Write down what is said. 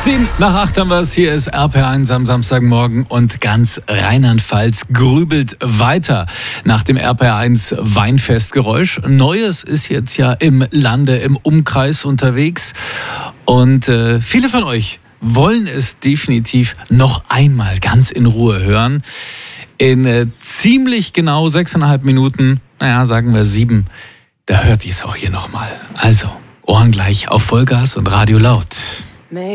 7:10 haben wir es. Hier ist RPR1 am Samstagmorgen und ganz Rheinland-Pfalz grübelt weiter nach dem RPR1 Weinfestgeräusch. Neues ist jetzt ja im Lande, im Umkreis unterwegs und viele von euch wollen es definitiv noch einmal ganz in Ruhe hören. In ziemlich genau 6,5 Minuten, sagen wir 7, da hört ihr es auch hier nochmal. Also, Ohren gleich auf Vollgas und Radio laut.